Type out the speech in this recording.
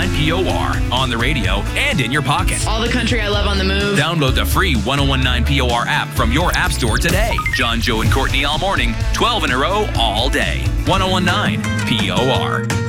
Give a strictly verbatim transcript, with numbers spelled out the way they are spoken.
P O R on the radio and in your pocket. All the country I love on the move. Download the free ten nineteen P O R app from your app store today. John, Joe, and Courtney all morning, twelve in a row all day. ten nineteen P O R.